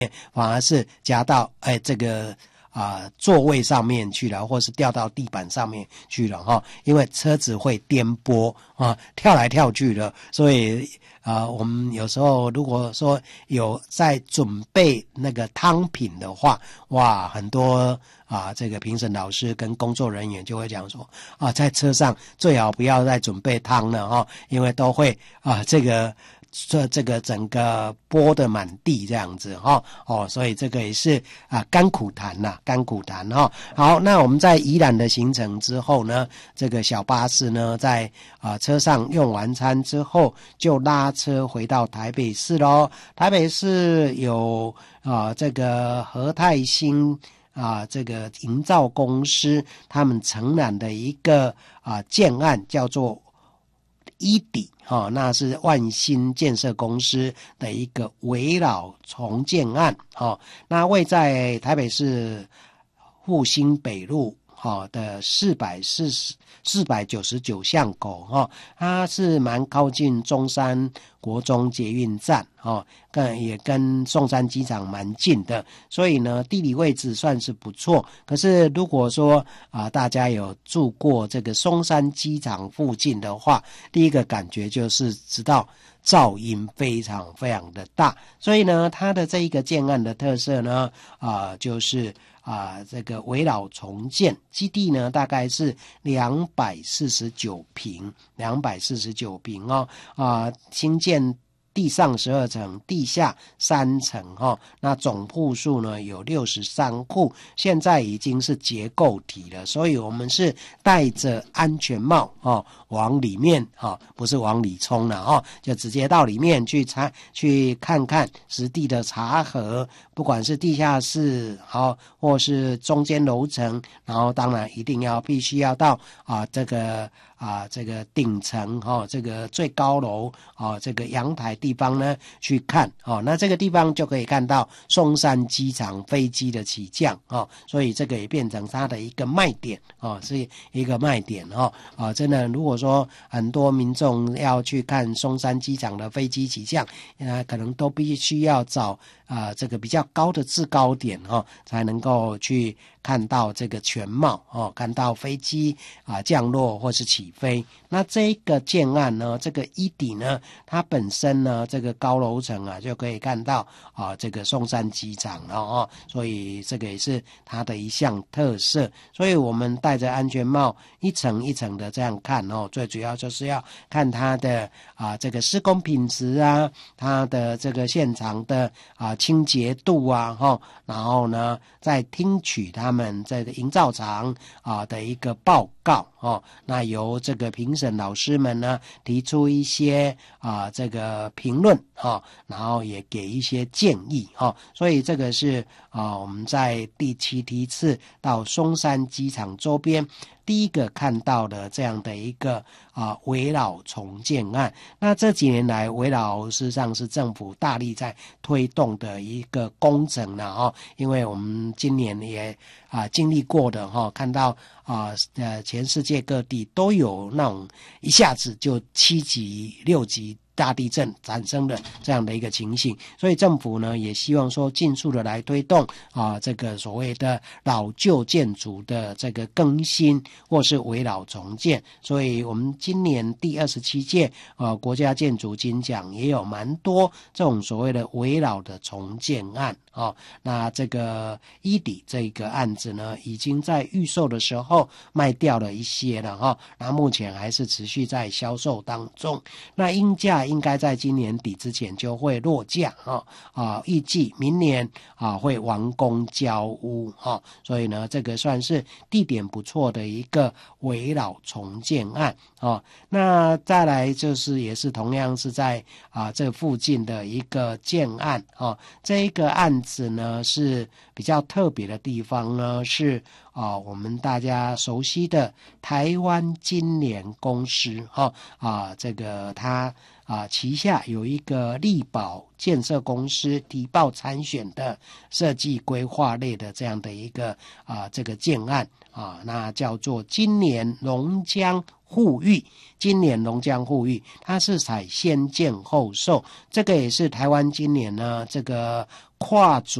反而是夹到这个座位上面去了，或是掉到地板上面去了哈，因为车子会颠簸跳来跳去的，所以我们有时候如果说有在准备那个汤品的话，哇，很多这个评审老师跟工作人员就会讲说在车上最好不要再准备汤了因为都会这个整个拨得满地这样子所以这个也是甘苦谈甘苦谈好，那我们在宜兰的行程之后呢，这个小巴士呢在车上用完餐之后就拉车回到台北市咯。台北市有这个和泰兴这个营造公司他们承揽的一个建案叫做一底那是万兴建设公司的一个围绕重建案那位在台北市复兴北路的499巷口它是蛮靠近中山国中捷运站也跟松山机场蛮近的，所以呢地理位置算是不错。可是如果说大家有住过这个松山机场附近的话，第一个感觉就是知道噪音非常非常的大，所以呢它的这一个建案的特色呢就是这个围绕重建基地呢大概是249坪新建地上12层，地下3层那总户数呢有63户，现在已经是结构体了，所以我们是戴着安全帽往里面不是往里冲了就直接到里面去看看实地的查核，不管是地下室或是中间楼层，然后当然必须要到这个顶层这个最高楼这个阳台地方呢去看那这个地方就可以看到松山机场飞机的起降所以这个也变成它的一个卖点是一个卖点真的，如果说很多民众要去看松山机场的飞机起降可能都必须要找这个比较高的制高点才能够去看到这个全貌看到飞机降落或是起飞。那这个建案呢，这个一底呢，它本身呢这个高楼层就可以看到这个松山机场了所以这个也是它的一项特色。所以我们戴着安全帽一层一层的这样看最主要就是要看它的这个施工品质它的这个现场的清洁度然后呢再听取他们这个营造厂的一个报告那由这个评审老师们呢提出一些这个评论然后也给一些建议所以这个是我们在第7梯次到松山机场周边第一个看到的这样的一个围绕重建案。那这几年来围绕事实上是政府大力在推动的一个工程了因为我们今年也经历过的看到全世界各地都有那种一下子就7级6级大地震产生的这样的一个情形，所以政府呢也希望说尽速的来推动这个所谓的老旧建筑的这个更新或是围绕重建。所以我们今年第27届国家建筑金奖也有蛮多这种所谓的围绕的重建案那这个一底这个案子呢已经在预售的时候卖掉了一些了那目前还是持续在销售当中。那应价应该在今年底之前就会落价预计明年会完工交屋所以呢这个算是地点不错的一个围绕重建案那再来就是也是同样是在这附近的一个建案这一个案子呢是比较特别的地方呢是我们大家熟悉的台湾金联公司这个它旗下有一个力宝建设公司提报参选的设计规划类的这样的一个这个建案那叫做金联龙江护育。金联龙江护育它是采先建后售，这个也是台湾今年呢这个跨组